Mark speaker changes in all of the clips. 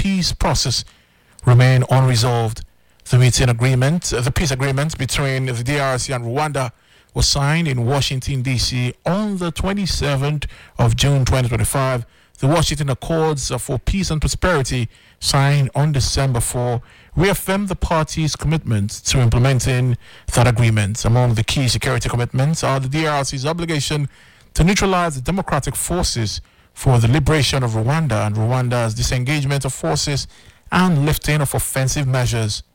Speaker 1: peace process remain unresolved. The peace agreement between the DRC and Rwanda was signed in Washington, D.C. on the 27th of June 2025. The Washington Accords for Peace and Prosperity, signed on December 4, reaffirmed the parties' commitment to implementing that agreement. Among the key security commitments are the DRC's obligation to neutralize the democratic forces for the liberation of Rwanda and Rwanda's disengagement of forces and lifting of offensive measures.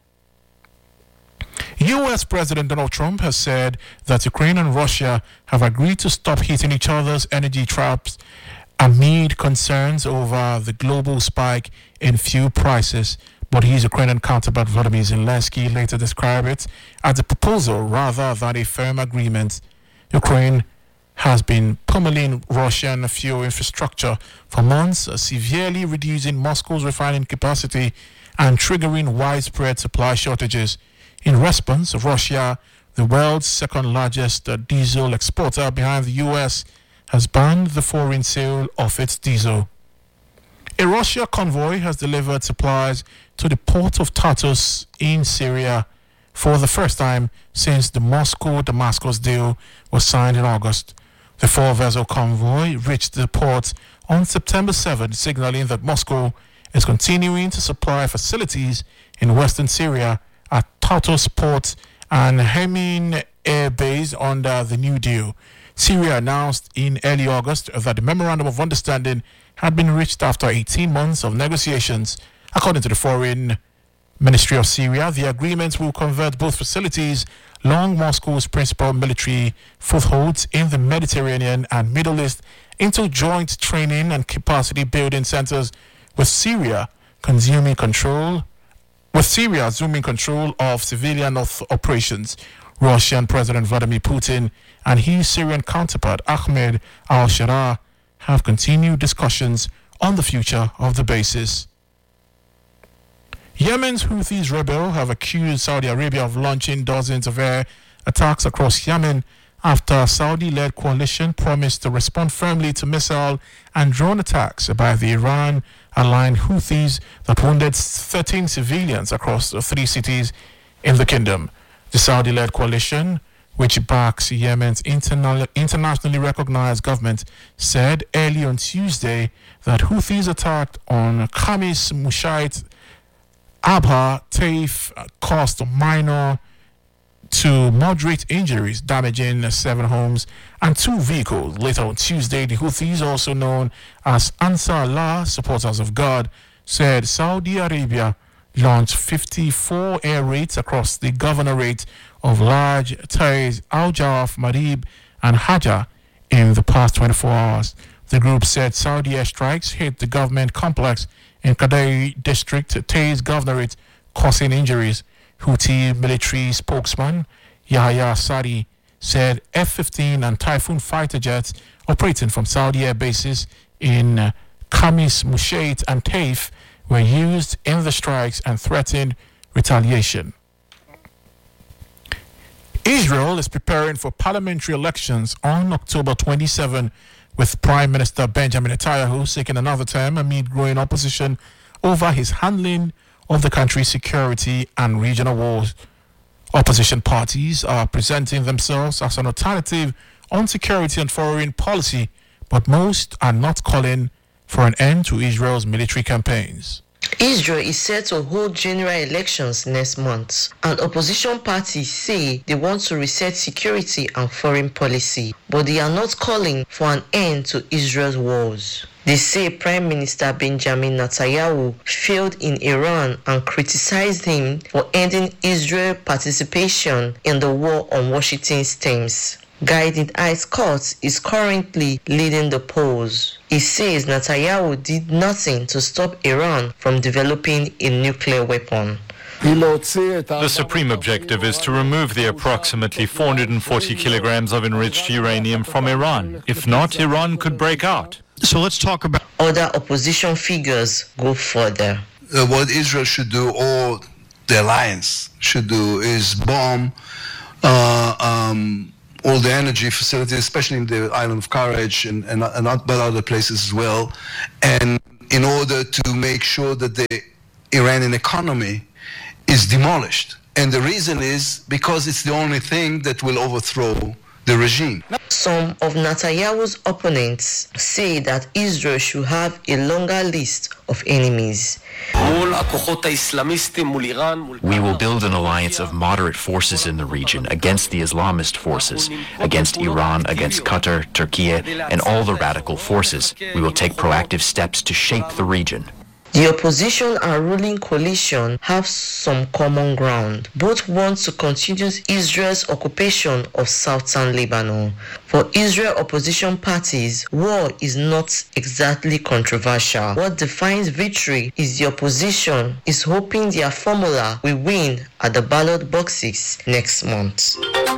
Speaker 1: U.S. President Donald Trump has said that Ukraine and Russia have agreed to stop hitting each other's energy traps amid concerns over the global spike in fuel prices. But his Ukrainian counterpart Volodymyr Zelensky later described it as a proposal rather than a firm agreement. Ukraine has been pummeling Russian fuel infrastructure for months, severely reducing Moscow's refining capacity and triggering widespread supply shortages. In response, Russia, the world's second largest diesel exporter behind the U.S., has banned the foreign sale of its diesel. A Russia convoy has delivered supplies to the port of Tartus in Syria for the first time since the Moscow-Damascus deal was signed in August. The four-vessel convoy reached the port on September 7, signaling that Moscow is continuing to supply facilities in western Syria at Tartus Port and Hemin Air Base under the new deal. Syria announced in early August that the Memorandum of Understanding had been reached after 18 months of negotiations. According to the Foreign Ministry of Syria, the agreement will convert both facilities along Moscow's principal military footholds in the Mediterranean and Middle East into joint training and capacity building centers, with Syria assuming control of civilian operations. Russian President Vladimir Putin and his Syrian counterpart Ahmed al-Sharaa have continued discussions on the future of the bases. Yemen's Houthis rebels have accused Saudi Arabia of launching dozens of air attacks across Yemen after a Saudi-led coalition promised to respond firmly to missile and drone attacks by the Iran-aligned Houthis that wounded 13 civilians across 3 cities in the kingdom. The Saudi-led coalition, which backs Yemen's internationally recognized government, said early on Tuesday that Houthis attacked on Khamis Mushait Abha Taif caused minor to moderate injuries, damaging 7 homes and 2 vehicles. Later on Tuesday, the Houthis, also known as Ansar Allah, supporters of God, said Saudi Arabia launched 54 air raids across the governorate of large Taiz, Al-Jawf, Marib, and Hajar in the past 24 hours. The group said Saudi airstrikes hit the government complex in Qadai district, Taiz governorate, causing injuries. Houthi military spokesman Yahya Sari said F-15 and Typhoon fighter jets operating from Saudi air bases in Khamis Mushait and Taif were used in the strikes and threatened retaliation. Israel is preparing for parliamentary elections on October 27, with Prime Minister Benjamin Netanyahu seeking another term amid growing opposition over his handling of the country's security and regional wars. Opposition parties are presenting themselves as an alternative on security and foreign policy, but most are not calling for an end to Israel's military campaigns.
Speaker 2: Israel is set to hold general elections next month, and opposition parties say they want to reset security and foreign policy, but they are not calling for an end to Israel's wars. They say Prime Minister Benjamin Netanyahu failed in Iran and criticized him for ending Israel's participation in the war on Washington's terms. Guided Ice Court is currently leading the polls. He says Netanyahu did nothing to stop Iran from developing a nuclear weapon.
Speaker 3: The supreme objective is to remove the approximately 440 kilograms of enriched uranium from Iran. If not, Iran could break out.
Speaker 4: So let's talk about...
Speaker 2: Other opposition figures go further.
Speaker 5: What Israel should do, or the alliance should do, is bomb all the energy facilities, especially in the island of Courage and other places as well, and in order to make sure that the Iranian economy is demolished. And the reason is because it's the only thing that will overthrow the regime.
Speaker 2: Some of Netanyahu's opponents say that Israel should have a longer list of enemies.
Speaker 4: We will build an alliance of moderate forces in the region against the Islamist forces, against Iran, against Qatar, Turkey, and all the radical forces. We will take proactive steps to shape the region.
Speaker 2: The opposition and ruling coalition have some common ground. Both want to continue Israel's occupation of southern Lebanon. For Israel opposition parties, war is not exactly controversial. What defines victory is the opposition is hoping their formula will win at the ballot boxes next month.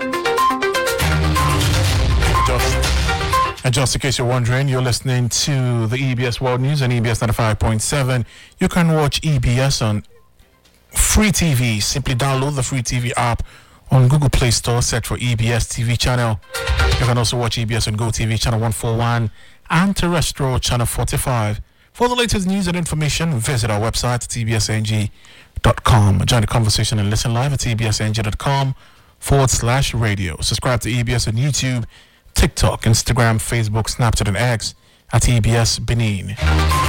Speaker 1: And just in case you're wondering, you're listening to the EBS World News on EBS 95.7. You can watch EBS on Free TV. Simply download the Free TV app on Google Play Store, search for EBS TV channel. You can also watch EBS on GoTV channel 141 and terrestrial channel 45. For the latest news and information, visit our website at tbsng.com. Join the conversation and listen live at tbsng.com/radio. Subscribe to EBS on YouTube, TikTok, Instagram, Facebook, Snapchat, and X at EBS Benin.